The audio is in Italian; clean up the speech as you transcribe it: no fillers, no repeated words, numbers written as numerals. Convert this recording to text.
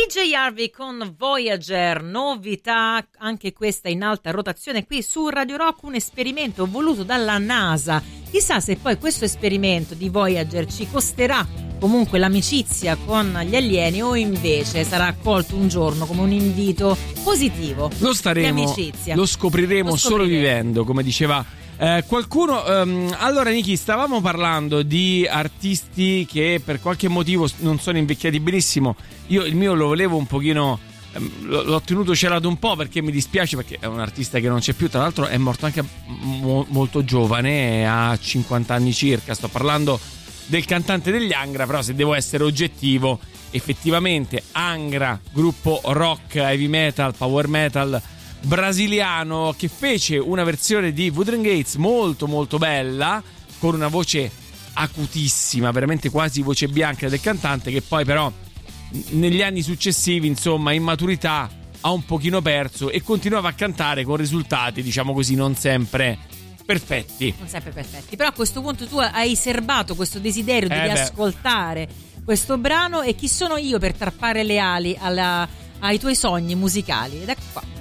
PJ Harvey con Voyager, novità anche questa in alta rotazione qui su Radio Rock, un esperimento voluto dalla NASA. Chissà se poi questo esperimento di Voyager ci costerà comunque l'amicizia con gli alieni o invece sarà accolto un giorno come un invito positivo di amicizia. Lo scopriremo solo vivendo, come diceva qualcuno. Allora Niki, stavamo parlando di artisti che per qualche motivo non sono invecchiati benissimo. Io il mio lo volevo un pochino, l'ho tenuto celato un po' perché mi dispiace, perché è un artista che non c'è più, tra l'altro è morto anche molto giovane, a 50 anni circa. Sto parlando del cantante degli Angra, però se devo essere oggettivo, effettivamente Angra, gruppo rock, heavy metal, power metal brasiliano, che fece una versione di Wuthering Heights molto molto bella, con una voce acutissima, veramente quasi voce bianca del cantante, che poi però negli anni successivi, insomma, in maturità ha un pochino perso e continuava a cantare con risultati, diciamo così, non sempre perfetti. Però a questo punto tu hai serbato questo desiderio di riascoltare questo brano, e chi sono io per tarpare le ali ai tuoi sogni musicali? Ed ecco qua.